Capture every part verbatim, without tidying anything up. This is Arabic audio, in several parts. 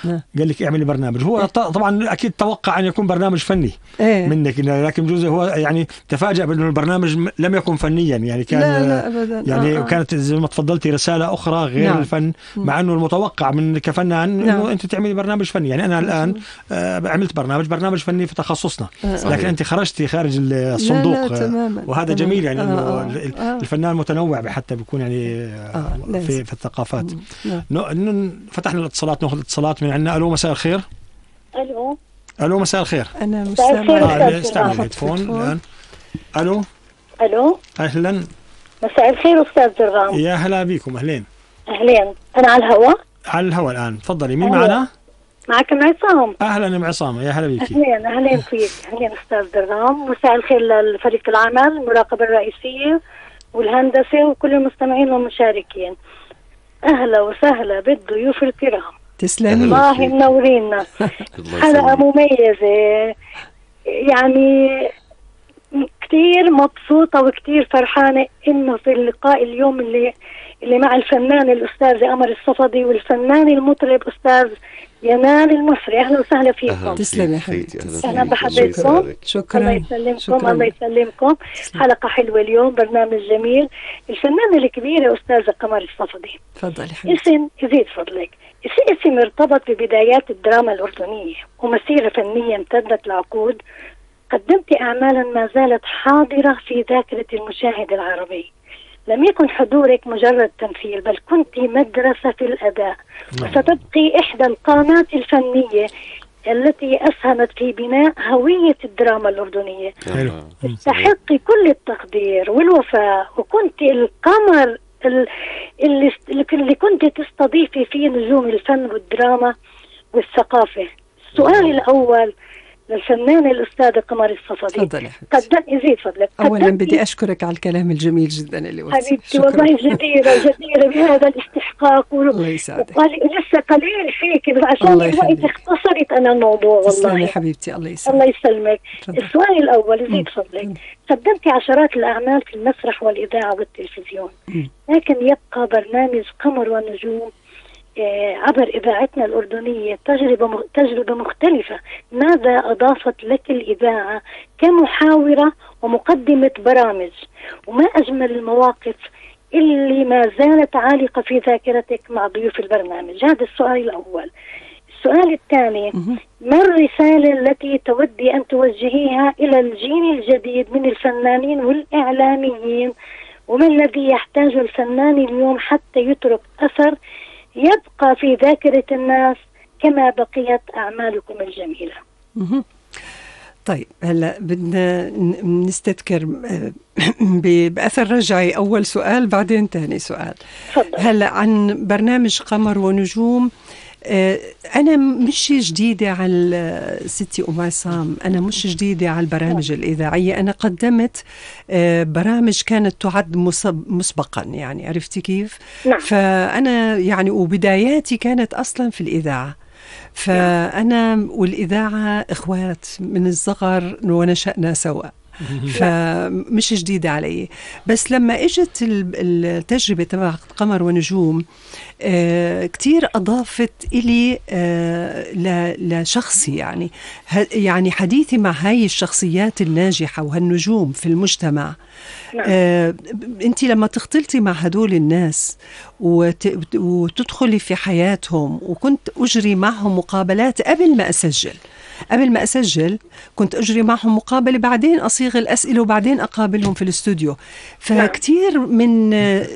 قال لك اعملي برنامج. هو طبعا اكيد توقع ان يكون برنامج فني إيه؟ منك، لكن جزء هو يعني تفاجأ بأن البرنامج لم يكن فنيا، يعني كان لا لا أبداً. يعني آه آه. كانت زي ما تفضلتي رسالة أخرى غير نعم. الفن، مع أنه المتوقع من كفنان نعم. أنه أنت تعملي برنامج فني. يعني أنا الآن آه عملت برنامج برنامج فني في تخصصنا، آه. لكن أنت خرجتي خارج الصندوق. لا لا تماماً. وهذا تماماً. جميل، يعني آه أنه آه. الفنان متنوع حتى بيكون يعني آه في, في الثقافات. نعم. فتحنا الاتصالات، نأخذ اتصالات من عندنا. ألو مساء الخير. ألو ألو مساء الخير. أنا مش سامعة. استعمل الهيدفون الآن. ألو ألو أهلا. مساء الخير أستاذ درغام. يا هلا بكم. أهلين. أهلين. أنا على الهواء. على الهواء الآن. تفضلي. مين معنا؟ معك عصام. أهلا ام عصام، يا هلا بك. أهلين أهلين فيك. أهلين أستاذ درغام. مساء الخير للفريق العمل، المراقبة الرئيسية والهندسة وكل المستمعين والمشاركين. أهلا وسهلا بالضيوف الكرام. تسلمي. الله منورينا. حلقة مميزة، يعني كتير مبسوطة وكتير فرحانة إنه في اللقاء اليوم اللي اللي مع الفنان الأستاذ قمر الصفدي والفنان المطرب أستاذ ينال المصري. أهلا وسهلا فيكم. تسلمي حبيبتي. أهلا بحضرتكم. شكرا. الله يسلمكم. الله يسلمكم. حلقة حلوة اليوم، برنامج جميل. الفنانة الكبيرة أستاذة قمر الصفدي. تفضلي حبيبتي. اسم يزيد فضلك. اسم ارتبط ببدايات الدراما الأردنية ومسيرة فنية امتدت لعقود. قدمت أعمالا ما زالت حاضرة في ذاكرة المشاهد العربي. لم يكن حضورك مجرد تمثيل، بل كنت مدرسة في الأداء، وستبقي إحدى القامات الفنية التي أسهمت في بناء هوية الدراما الأردنية. تستحق كل التقدير والوفاء، وكنت القمر اللي, اللي كنت تستضيفي فيه نجوم الفن والدراما والثقافة. السؤال الأول للفنانة الأستاذة قمر الصفدي. تفضلي قدم يزيد فضلك. أولا بدي أشكرك على الكلام الجميل جدا اللي قلتيه. حبيبتي والله جديرة جديرة بهذا الاستحقاق. الله يسعدك. لسه قليل فيك عشان الوقت اختصرت أنا الموضوع. والله تسلمي حبيبتي. الله يسلمك. الله يسلمك. السؤال الأول يزيد فضلك. قدمت عشرات الأعمال في المسرح والإذاعة والتلفزيون، لكن يبقى برنامج قمر ونجوم عبر إذاعتنا الأردنية تجربة تجربة مختلفة. ماذا أضافت لك الإذاعة كمحاورة ومقدمة برامج؟ وما أجمل المواقف اللي ما زالت عالقة في ذاكرتك مع ضيوف البرنامج؟ هذا السؤال الأول. السؤال الثاني، ما الرسالة التي تودي أن توجهيها إلى الجيل الجديد من الفنانين والإعلاميين؟ وما الذي يحتاج الفنان اليوم حتى يترك أثر يبقى في ذاكرة الناس كما بقيت أعمالكم الجميلة؟ طيب هلا بدنا نستذكر بأثر رجعي أول سؤال بعدين تاني سؤال. فضل. هلا عن برنامج قمر ونجوم، أنا مش جديدة على ستي أم عصام، أنا مش جديدة على البرامج الإذاعية. أنا قدمت برامج كانت تعد مسبقا، يعني عرفتي كيف؟ نعم. فأنا يعني وبداياتي كانت أصلا في الإذاعة، فأنا والإذاعة إخوات من الصغر ونشأنا سوا، فمش جديدة علي. بس لما اجت التجربة تبع قمر ونجوم آه كتير أضافت إلي آه لشخصي، يعني يعني حديثي مع هاي الشخصيات الناجحة وهالنجوم في المجتمع. آه أنت لما تختلطي مع هدول الناس وت وتدخلي في حياتهم، وكنت أجري معهم مقابلات قبل ما أسجل قبل ما أسجل كنت أجري معهم مقابلة، بعدين أصيغ الأسئلة وبعدين أقابلهم في الاستوديو. فكتير من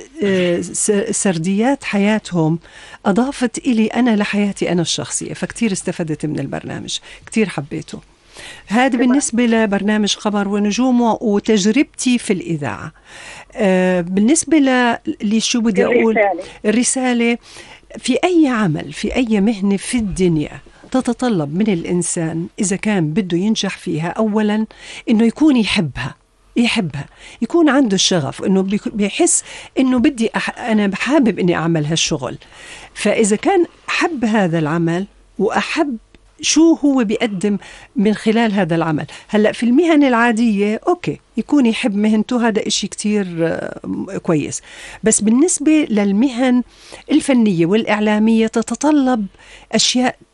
سرديات حياتهم أضافت إلي أنا لحياتي أنا الشخصية، فكتير استفدت من البرنامج، كتير حبيته. هذا بالنسبة لبرنامج قمر ونجوم وتجربتي في الإذاعة. بالنسبة للي شو بدي أقول، الرسالة في أي عمل في أي مهنة في الدنيا تتطلب من الإنسان إذا كان بده ينجح فيها أولا إنه يكون يحبها يحبها يكون عنده الشغف، إنه بيحس إنه بدي أح أنا حابب إني أعمل هالشغل. فإذا كان حب هذا العمل وأحب شو هو بيقدم من خلال هذا العمل. هلأ في المهن العادية أوكي يكون يحب مهنته، هذا إشي كتير كويس. بس بالنسبة للمهن الفنية والإعلامية تتطلب أشياء